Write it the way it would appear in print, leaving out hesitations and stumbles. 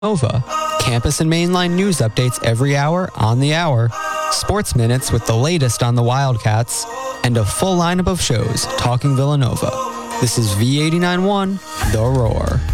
Nova. Campus and mainline news updates every hour on the hour. Sports Minutes with the latest on the Wildcats. And a full lineup of shows talking Villanova. This is V89.1, The Roar.